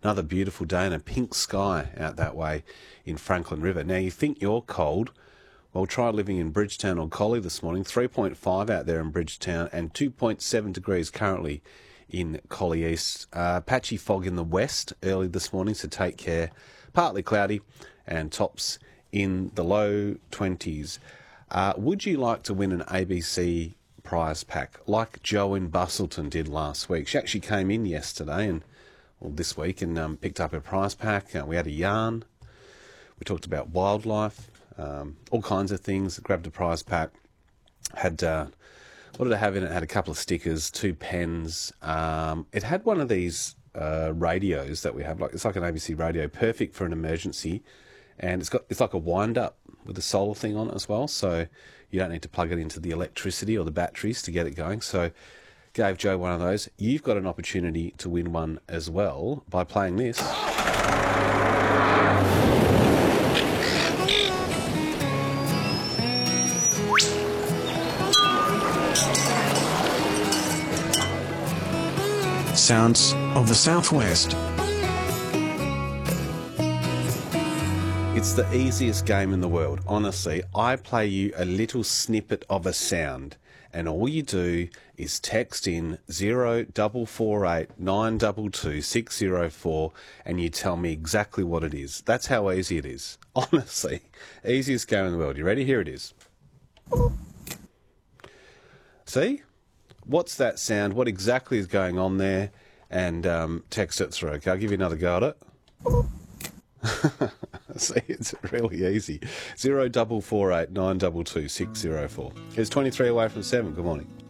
Another beautiful day and a pink sky out that way in Franklin River. Now, you think you're cold? Well, try living in Bridgetown or Collie this morning. 3.5 out there in Bridgetown and 2.7 degrees currently in Collie East. Patchy fog in the west early this morning, so take care. Partly cloudy and tops in the low 20s. Would you like to win an ABC prize pack like Jo in Bustleton did last week? She actually came in yesterday and this week and picked up a prize pack. We had a yarn. We talked about wildlife, all kinds of things. Grabbed a prize pack. Had what did it have in it? It had a couple of stickers, 2 pens. It had one of these radios that we have. It's like an ABC radio, perfect for an emergency, and it's like a wind up with a solar thing on it as well. So you don't need to plug it into the electricity or the batteries to get it going. So gave Jo one of those. You've got an opportunity to win one as well by playing this. Sounds of the Southwest. It's the easiest game in the world. Honestly, I play you a little snippet of a sound, and all you do is text in 0448 922 604 and you tell me exactly what it is. That's how easy it is. Honestly, easiest game in the world. You ready? Here it is. See? What's that sound? What exactly is going on there? And text it through. Okay, I'll give you another go at it. See, it's really easy. 0448 922 604. It's 23 away from 7. Good morning.